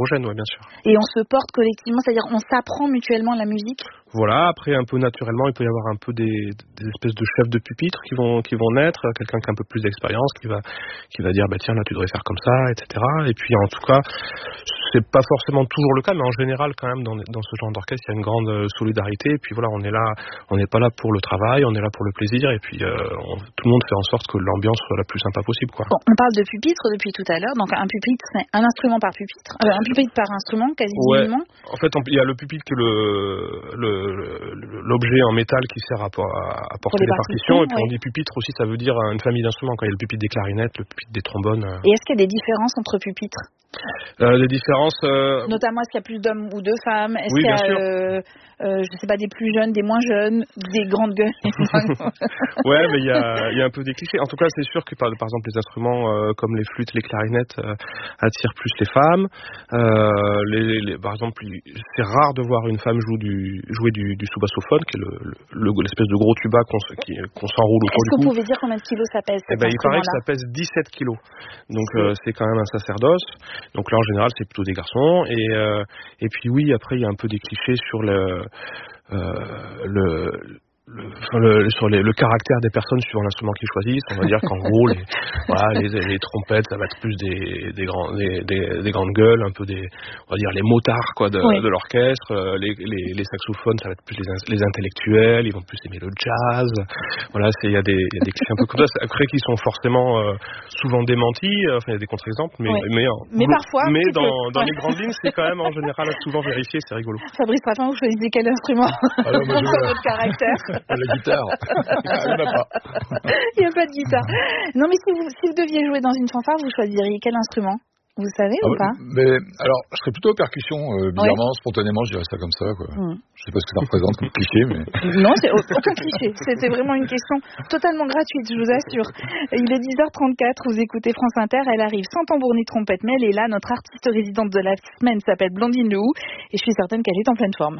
hétérogène, ouais, bien sûr. Et on se porte collectivement, c'est-à-dire on s'apprend mutuellement la musique. Voilà, après un peu naturellement, il peut y avoir un peu des espèces de chefs de pupitre qui vont naître, quelqu'un qui a un peu plus d'expérience, qui va dire bah tiens là tu devrais faire comme ça, etc. Et puis en tout cas, c'est pas forcément toujours le cas, mais en général quand même dans ce genre d'orchestre, il y a une grande solidarité. Et puis voilà, on n'est pas là pour le travail, on est là pour le plaisir. Et puis tout le monde fait en sorte que l'ambiance soit la plus sympa possible, quoi. Bon, on parle de pupitre depuis tout à l'heure, donc un pupitre c'est un instrument par pupitre, un pupitre par instrument quasiment. Ouais. En fait, il y a le pupitre qui est l'objet en métal qui sert à porter les partitions. Et puis on dit pupitre aussi, ça veut dire une famille d'instruments. Quand il y a le pupitre des clarinettes, le pupitre des trombones. Et est-ce qu'il y a des différences entre pupitres? Les différences... Notamment, est-ce qu'il y a plus d'hommes ou de femmes? Est-ce oui, qu'il y a, bien sûr. je sais pas, des plus jeunes, des moins jeunes, des grandes gueules? Ouais, mais il y a un peu des clichés. En tout cas, c'est sûr que par exemple les instruments comme les flûtes, les clarinettes attirent plus les femmes. Par exemple, c'est rare de voir une femme jouer du sous-bassophone, qui est l'espèce de gros tuba qu'on s'enroule autour du cou. Est-ce que vous pouvez dire combien de kilos ça pèse? Il paraît que ça pèse 17 kilos. Donc c'est quand même un sacerdoce. Donc là, en général, c'est plutôt des garçons. Et puis oui, après, il y a un peu des clichés sur le caractère des personnes suivant l'instrument qu'ils choisissent. On va dire qu'en gros, les trompettes, ça va être plus des grandes gueules, un peu on va dire les motards, quoi, de l'orchestre. Les saxophones, ça va être plus les intellectuels, ils vont plus aimer le jazz. Voilà, il y a des clichés un peu comme ça, après qui sont forcément souvent démentis. Enfin, il y a des contre-exemples, mais parfois. Mais dans les grandes lignes, c'est quand même en général souvent vérifié, c'est rigolo. Fabrice Raffin, vous choisissez quel instrument? Alors, moi, votre caractère. La guitare. Il n'y en a pas. Il n'y a pas de guitare. Non, mais si vous deviez jouer dans une fanfare, vous choisiriez quel instrument? Vous savez ou pas? Mais alors, je serais plutôt percussion, bizarrement, spontanément, je dirais ça comme ça, quoi. Je sais pas ce que ça représente comme cliché, mais... Non, c'est aucun cliché. C'était vraiment une question totalement gratuite, je vous assure. Il est 10h34, vous écoutez France Inter, elle arrive sans tambour ni trompette, mais elle est là. Notre artiste résidente de la semaine s'appelle Blandine Lehou, et je suis certaine qu'elle est en pleine forme.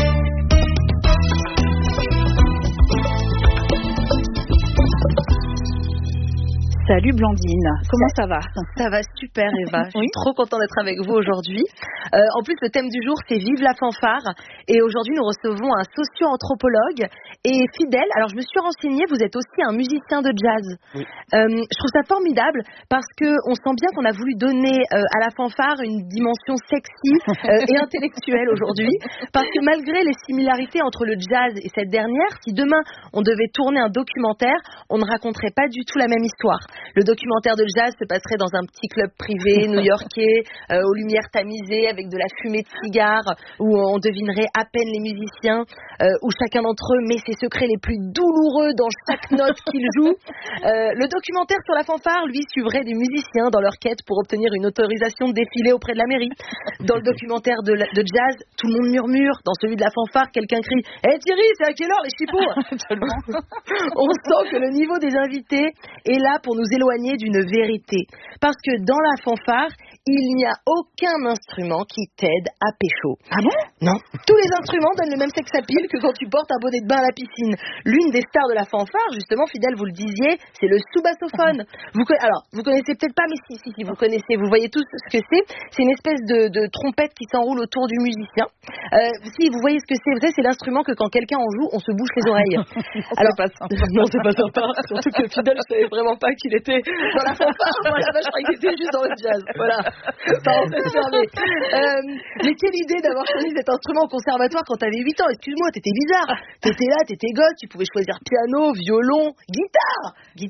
Salut Blandine, comment ça va? Ça va super Eva, je suis trop contente d'être avec vous aujourd'hui. En plus le thème du jour c'est Vive la fanfare et aujourd'hui nous recevons un socio-anthropologue et fidèle. Alors je me suis renseignée, vous êtes aussi un musicien de jazz. Oui. Je trouve ça formidable parce qu'on sent bien qu'on a voulu donner à la fanfare une dimension sexy et intellectuelle aujourd'hui, parce que malgré les similarités entre le jazz et cette dernière, si demain on devait tourner un documentaire, on ne raconterait pas du tout la même histoire. Le documentaire de jazz se passerait dans un petit club privé new-yorkais, aux lumières tamisées, avec de la fumée de cigare, où on devinerait à peine les musiciens, où chacun d'entre eux met ses secrets les plus douloureux dans chaque note qu'il joue. Le documentaire sur la fanfare, lui, suivrait des musiciens dans leur quête pour obtenir une autorisation de défiler auprès de la mairie. Dans le documentaire de jazz, tout le monde murmure. Dans celui de la fanfare, quelqu'un crie « Hé Thierry, c'est à quelle heure les chipots ?» On sent que le niveau des invités est là pour nous éloigner d'une vérité. Parce que dans la fanfare, il n'y a aucun instrument qui t'aide à pécho. Ah bon? Non. Tous les instruments donnent le même sex appeal que quand tu portes un bonnet de bain à la piscine. L'une des stars de la fanfare, justement, fidèle, vous le disiez, c'est le sous-bassophone. Alors, vous connaissez peut-être pas, mais si, vous connaissez, vous voyez tous ce que c'est. C'est une espèce de trompette qui s'enroule autour du musicien. Si, vous voyez ce que c'est. Vous savez, c'est l'instrument que quand quelqu'un en joue, on se bouche les oreilles. Alors, c'est pas sympa. Non, c'est pas sympa. Surtout que fidèle, je savais vraiment pas qu'il était dans la fanfare. Voilà, je croyais qu'il était juste dans le jazz. Voilà. Mais quelle idée d'avoir choisi cet instrument au conservatoire quand t'avais 8 ans. Excuse-moi, t'étais bizarre. T'étais là, t'étais gosse, tu pouvais choisir piano, violon, guitare.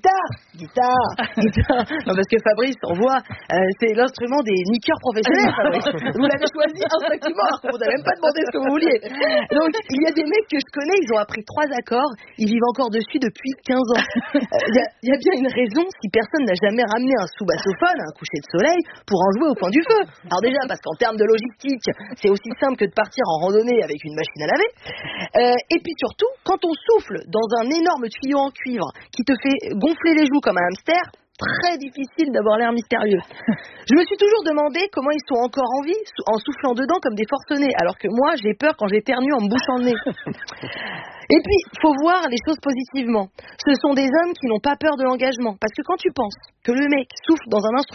Non, parce que Fabrice, on voit, c'est l'instrument des niqueurs professionnels, Fabrice. Vous l'avez choisi instinctivement alors qu'on vous a même pas demandé ce que vous vouliez. Donc, il y a des mecs que je connais, ils ont appris 3 accords, ils vivent encore dessus depuis 15 ans. Il y a bien une raison si personne n'a jamais ramené un sous-bassophone, un coucher de soleil, pour en jouer au coin du feu. Alors déjà, parce qu'en termes de logistique, c'est aussi simple que de partir en randonnée avec une machine à laver. Et puis surtout, quand on souffle dans un énorme tuyau en cuivre qui te fait gonfler les joues comme un hamster, très difficile d'avoir l'air mystérieux. Je me suis toujours demandé comment ils sont encore en vie en soufflant dedans comme des forcenés, alors que moi, j'ai peur quand j'éternue en me bouchant le nez. Et puis, faut voir les choses positivement. Ce sont des hommes qui n'ont pas peur de l'engagement, parce que quand tu penses que le mec souffle dans un instrument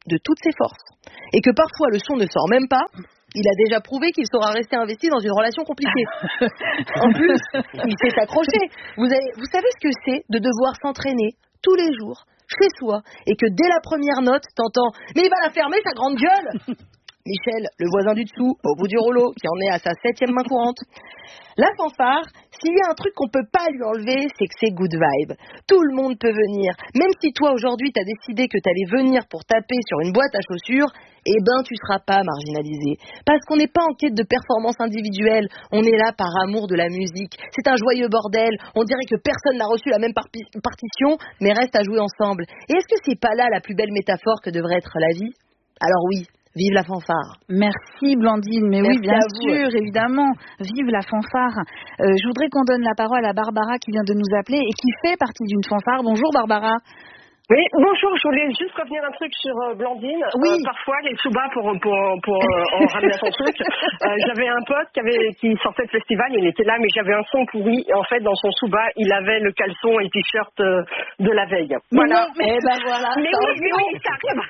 de toutes ses forces. Et que parfois le son ne sort même pas, il a déjà prouvé qu'il saura rester investi dans une relation compliquée. En plus, il s'est accroché. Vous savez ce que c'est de devoir s'entraîner tous les jours, chez soi, et que dès la première note, t'entends « Mais il va la fermer, sa grande gueule !» Michel, le voisin du dessous, au bout du rouleau, qui en est à sa 7e main courante. La fanfare, s'il y a un truc qu'on peut pas lui enlever, c'est que c'est good vibe. Tout le monde peut venir. Même si toi, aujourd'hui, t'as décidé que t'allais venir pour taper sur une boîte à chaussures, eh ben, tu seras pas marginalisé. Parce qu'on n'est pas en quête de performance individuelle. On est là par amour de la musique. C'est un joyeux bordel. On dirait que personne n'a reçu la même partition, mais reste à jouer ensemble. Et est-ce que c'est pas là la plus belle métaphore que devrait être la vie ? Alors oui. Vive la fanfare. Merci Blandine, mais merci oui, bien sûr, évidemment, vive la fanfare. Je voudrais qu'on donne la parole à Barbara qui vient de nous appeler et qui fait partie d'une fanfare. Bonjour Barbara. Oui, bonjour, je voulais juste revenir un truc sur Blandine. Oui. Parfois, les soubas pour en ramener à son truc. J'avais un pote qui sortait de festival, il était là, mais j'avais un son pourri. Et en fait, dans son souba, il avait le caleçon et le t-shirt de la veille. Voilà. Mais ben voilà. Mais oui, ça arrive.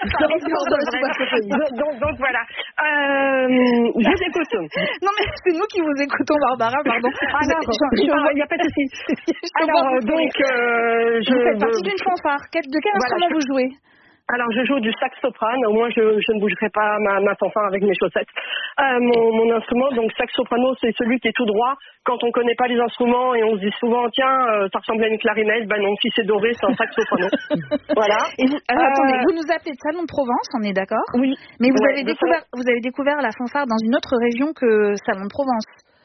Donc voilà. Je vous écoute. Non, mais c'est nous qui vous écoutons, Barbara, pardon. Alors, il n'y a pas de souci. Alors, donc, vous faites partie d'une fanfare. De quel instrument vous jouez ? Alors, je joue du sax soprano. Au moins, je ne bougerai pas ma fanfare avec mes chaussettes. Mon instrument, donc sax soprano, c'est celui qui est tout droit. Quand on ne connaît pas les instruments et on se dit souvent, tiens, ça ressemble à une clarinette. Ben non, si c'est doré, c'est un sax soprano. Voilà. Et attendez, vous nous appelez de Salon de Provence, on est d'accord ? Oui. Mais vous avez découvert la fanfare dans une autre région que Salon de Provence.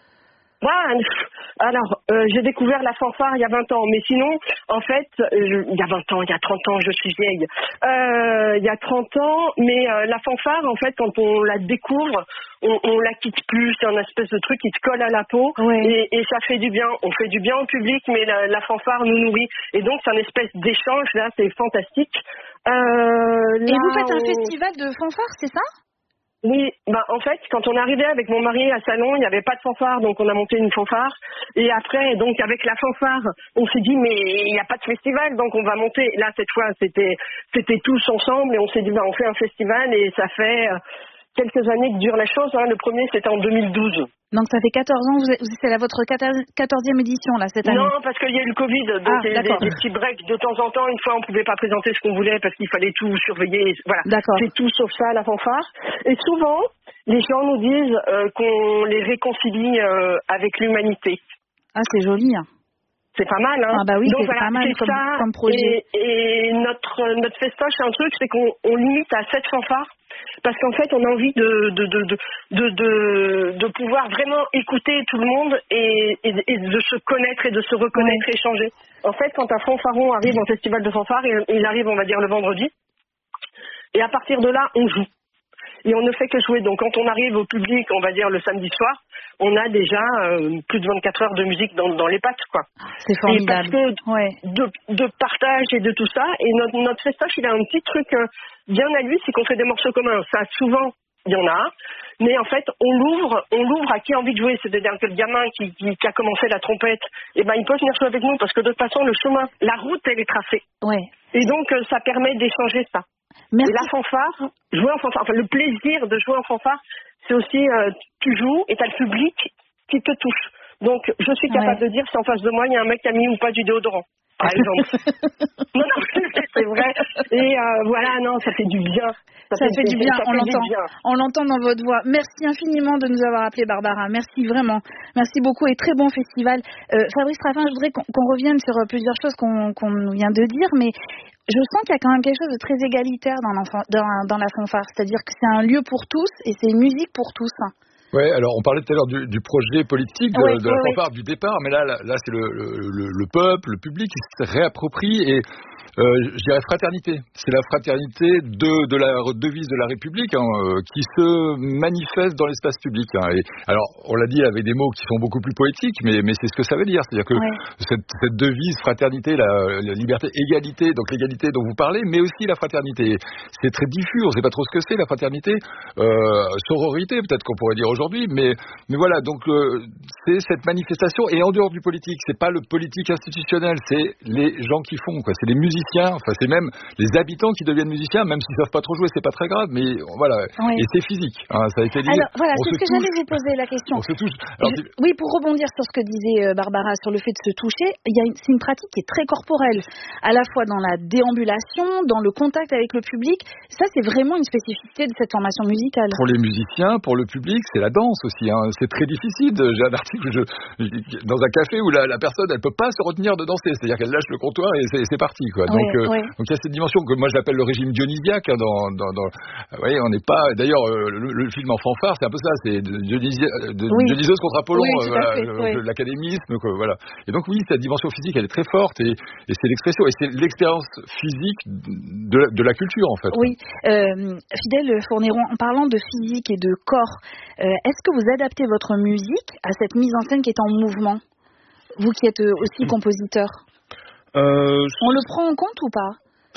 Alors, j'ai découvert la fanfare il y a 20 ans, mais sinon, en fait, il y a 20 ans, il y a 30 ans, je suis vieille. Il y a 30 ans, mais la fanfare, en fait, quand on la découvre, on la quitte plus, c'est un espèce de truc qui te colle à la peau, oui. et ça fait du bien. On fait du bien au public, mais la fanfare nous nourrit. Et donc, c'est un espèce d'échange, là, c'est fantastique. Et vous faites un festival de fanfare, c'est ça ? Oui, en fait, quand on est arrivé avec mon mari à Salon, il n'y avait pas de fanfare, donc on a monté une fanfare. Et après, donc avec la fanfare, on s'est dit mais il n'y a pas de festival, donc on va monter. Là, cette fois, c'était tous ensemble et on s'est dit on fait un festival et ça fait quelques années que dure la chose. Le premier, c'était en 2012. Donc ça fait 14 ans, c'est votre 14e édition là cette année. Non, parce qu'il y a eu le Covid, donc il y a eu des petits breaks de temps en temps. Une fois, on ne pouvait pas présenter ce qu'on voulait parce qu'il fallait tout surveiller. Voilà, c'est tout sauf ça la fanfare. Et souvent, les gens nous disent qu'on les réconcilie avec l'humanité. Ah, c'est joli. C'est pas mal, hein. Ah bah oui, donc, c'est pas mal comme projet. Et notre festoche, c'est un truc, c'est qu'on limite à 7 fanfares. Parce qu'en fait, on a envie de pouvoir vraiment écouter tout le monde et de se connaître et de se reconnaître et échanger. En fait, quand un fanfaron arrive en festival de fanfare, il arrive, on va dire, le vendredi. Et à partir de là, on joue. Et on ne fait que jouer. Donc, quand on arrive au public, on va dire, le samedi soir, on a déjà plus de 24 heures de musique dans les pattes, quoi. C'est formidable. Et parce que de partage et de tout ça. Et notre festoche, il a un petit truc bien à lui, c'est qu'on fait des morceaux communs. Ça, souvent, il y en a. Mais en fait, on l'ouvre à qui a envie de jouer. C'est-à-dire que le gamin qui a commencé la trompette, il peut venir jouer avec nous parce que de toute façon, le chemin, la route, elle est tracée. Ouais. Et donc, ça permet d'échanger ça. Merci. Et la fanfare, jouer en fanfare, le plaisir de jouer en fanfare, c'est aussi, tu joues et t'as le public qui te touche. Donc, je suis capable de dire si en face de moi, il y a un mec qui a mis ou pas du déodorant, par exemple. non, c'est vrai. Et ça fait du bien. Ça fait du bien, on l'entend dans votre voix. Merci infiniment de nous avoir appelé Barbara. Merci vraiment. Merci beaucoup et très bon festival. Fabrice Raffin, je voudrais qu'on revienne sur plusieurs choses qu'on vient de dire, mais je sens qu'il y a quand même quelque chose de très égalitaire dans la fanfare. C'est-à-dire que c'est un lieu pour tous et c'est une musique pour tous. Ouais, alors on parlait tout à l'heure du projet politique de la fanfare du départ, mais là c'est le peuple, le public qui se réapproprie et je dirais fraternité. C'est la fraternité de la devise de la République qui se manifeste dans l'espace public. Et alors, on l'a dit avec des mots qui sont beaucoup plus poétiques, mais c'est ce que ça veut dire. C'est-à-dire que cette devise fraternité, la liberté, égalité, donc l'égalité dont vous parlez, mais aussi la fraternité. C'est très diffus, on ne sait pas trop ce que c'est la fraternité. Sororité, peut-être qu'on pourrait dire aujourd'hui, mais voilà, donc c'est cette manifestation. Et en dehors du politique, c'est pas le politique institutionnel, c'est les gens qui font, quoi. C'est les musiciens musiciens. Enfin, c'est même les habitants qui deviennent musiciens, même s'ils savent pas trop jouer, c'est pas très grave. Mais voilà, et c'est physique. Hein, ça a été dit. Alors voilà, c'est ce que j'allais vous poser la question. On se touche. Alors, oui, pour rebondir sur ce que disait Barbara sur le fait de se toucher, c'est une pratique qui est très corporelle, à la fois dans la déambulation, dans le contact avec le public. Ça, c'est vraiment une spécificité de cette formation musicale. Pour les musiciens, pour le public, c'est la danse aussi. Hein. C'est très difficile. J'ai un article dans un café où la personne, elle peut pas se retenir de danser. C'est-à-dire qu'elle lâche le comptoir et c'est parti, quoi. Donc il y a cette dimension que moi j'appelle le régime dionysiaque. Hein, vous voyez, on n'est pas. D'ailleurs, le film en fanfare, c'est un peu ça. C'est Dionysos contre Apollon, l'académisme, quoi. Voilà. Et donc oui, cette dimension physique, elle est très forte et c'est l'expression et c'est l'expérience physique de la culture, en fait. Oui, Fidèle Fourneron, en parlant de physique et de corps, est-ce que vous adaptez votre musique à cette mise en scène qui est en mouvement? Vous qui êtes aussi compositeur. On le prend en compte ou pas?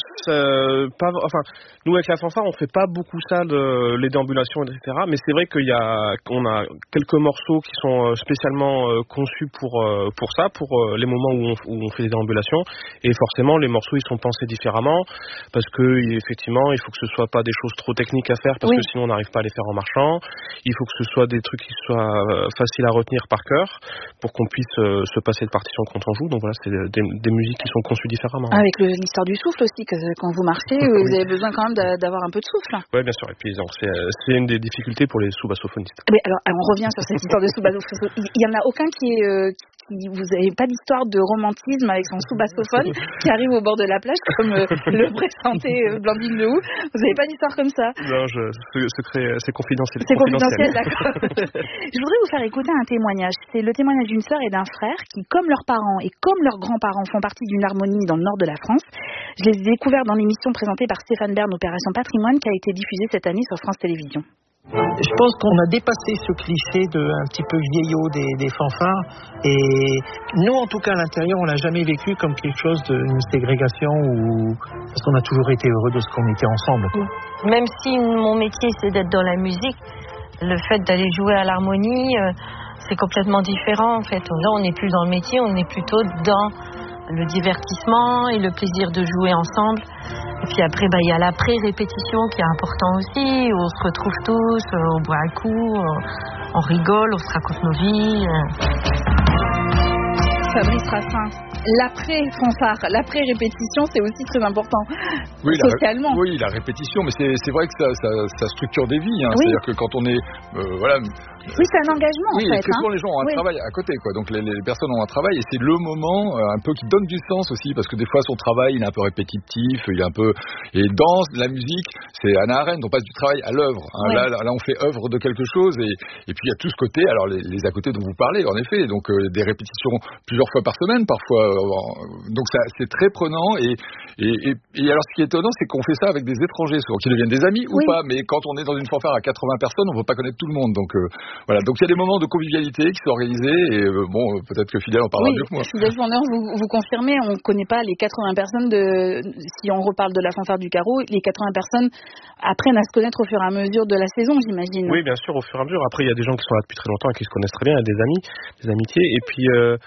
Nous avec la fanfare on fait pas beaucoup ça, les déambulations, etc. Mais c'est vrai qu'on a quelques morceaux qui sont spécialement conçus pour ça, pour les moments où on fait des déambulations. Et forcément les morceaux ils sont pensés différemment parce que effectivement il faut que ce soit pas des choses trop techniques à faire parce que sinon on n'arrive pas à les faire en marchant. Il faut que ce soit des trucs qui soient faciles à retenir par cœur pour qu'on puisse se passer de partition quand on joue. Donc voilà, c'est des musiques qui sont conçues différemment. Avec l'histoire du souffle aussi. Que quand vous marchez, vous avez besoin quand même d'avoir un peu de souffle. Oui, bien sûr. Et puis donc, c'est une des difficultés pour les sous-bassophonistes. Mais alors, on revient sur cette histoire de sous-bassophone. Il y en a aucun qui vous n'avez pas d'histoire de romantisme avec son sous-bassophone qui arrive au bord de la plage comme le pressentait Blandine Lehou. Vous n'avez pas d'histoire comme ça? Non, c'est confidentiel. C'est confidentiel, d'accord. Je voudrais vous faire écouter un témoignage. C'est le témoignage d'une sœur et d'un frère qui, comme leurs parents et comme leurs grands-parents, font partie d'une harmonie dans le nord de la France. Je les ai découverts dans l'émission présentée par Stéphane Bern, Opération Patrimoine, qui a été diffusée cette année sur France Télévisions. Je pense qu'on a dépassé ce cliché de un petit peu vieillot des fanfares et nous en tout cas à l'intérieur on l'a jamais vécu comme quelque chose d'une ségrégation parce qu'on a toujours été heureux de ce qu'on était ensemble. Même si mon métier c'est d'être dans la musique, le fait d'aller jouer à l'harmonie c'est complètement différent en fait. Là on n'est plus dans le métier, on est plutôt dans le divertissement et le plaisir de jouer ensemble. Et puis après, il y a l'après-répétition qui est important aussi, où on se retrouve tous, on boit un coup, on rigole, on se raconte nos vies. Fabrice Rassin, l'après-fanfare, l'après-répétition, c'est aussi très important socialement. Oui, la répétition, mais c'est vrai que ça structure des vies. Hein. Oui. C'est-à-dire que quand on est... Oui, c'est un engagement en fait. Oui, très souvent les gens ont un travail à côté, quoi. Donc les personnes ont un travail et c'est le moment un peu qui donne du sens aussi, parce que des fois son travail il est un peu répétitif, il est un peu... Et dans la musique, c'est Hannah Arendt, on passe du travail à l'œuvre. Hein. Là on fait œuvre de quelque chose et puis il y a tout ce côté, alors les à côté dont vous parlez en effet, donc des répétitions plusieurs fois par semaine parfois. Donc ça, c'est très prenant et alors ce qui est étonnant, c'est qu'on fait ça avec des étrangers, souvent qui deviennent des amis ou pas, mais quand on est dans une fanfare à 80 personnes, on ne peut pas connaître tout le monde. Donc voilà, donc il y a des moments de convivialité qui sont organisés et peut-être que Fidèle en parlera mieux que moi. Fidèle Fourneron, vous confirmez, on ne connaît pas les 80 personnes si on reparle de la fanfare du carreau, les 80 personnes apprennent à se connaître au fur et à mesure de la saison, j'imagine. Oui, bien sûr, au fur et à mesure. Après, il y a des gens qui sont là depuis très longtemps et qui se connaissent très bien, il y a des amis, des amitiés. Et puis,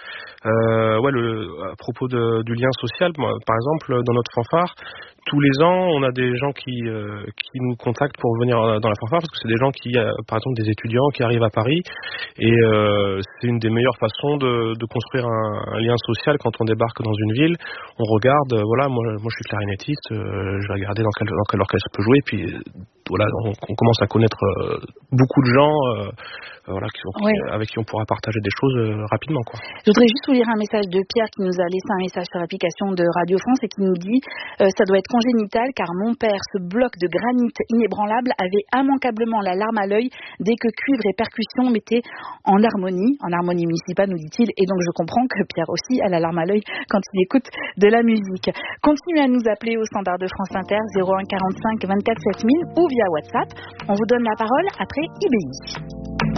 à propos du lien social, moi, par exemple, dans notre fanfare, tous les ans, on a des gens qui nous contactent pour venir dans la fanfare, parce que c'est des gens qui, par exemple, des étudiants qui arrivent à Paris, et c'est une des meilleures façons de construire un lien social quand on débarque dans une ville. On regarde, moi je suis clarinettiste, je vais regarder dans quel orchestre je peux jouer, puis voilà, on commence à connaître beaucoup de gens avec qui on pourra partager des choses rapidement, quoi. Je voudrais juste vous lire un message de Pierre qui nous a laissé un message sur l'application de Radio France et qui nous dit ça doit être congénital car mon père, ce bloc de granit inébranlable, avait immanquablement la larme à l'œil dès que cuivre et percussion mettaient en harmonie municipale, nous dit-il, et donc je comprends que Pierre aussi a la larme à l'œil quand il écoute de la musique. Continuez à nous appeler au standard de France Inter 01 45 24 7000 ou via WhatsApp. On vous donne la parole après IBI.